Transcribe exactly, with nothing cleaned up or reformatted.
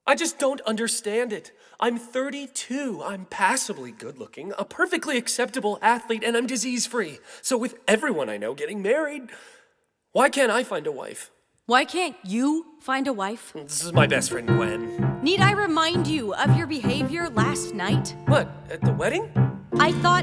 I just don't understand it. I'm thirty-two, I'm passably good-looking, a perfectly acceptable athlete, and I'm disease-free. So with everyone I know getting married, why can't I find a wife? Why can't you find a wife? This is my best friend, Gwen. Need I remind you of your behavior last night? What, at the wedding? I thought